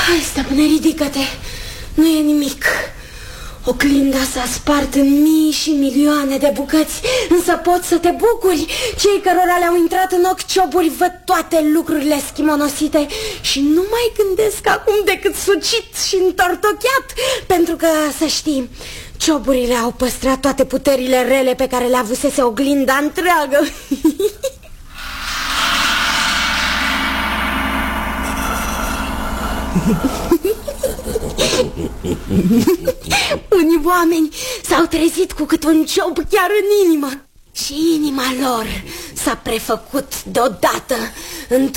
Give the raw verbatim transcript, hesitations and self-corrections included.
Hai, stăpâne, ridică-te. Nu e nimic. Oglinda s-a spart în mii și milioane de bucăți, însă poți să te bucuri. Cei cărora le-au intrat în ochi cioburi văd toate lucrurile schimonosite și nu mai gândesc acum decât sucit și întortocheat. Pentru că, să știi, cioburile au păstrat toate puterile rele pe care le avusese oglinda întreagă. Unii oameni s-au trezit cu cât un ciob chiar în inimă și inima lor s-a prefăcut deodată într-o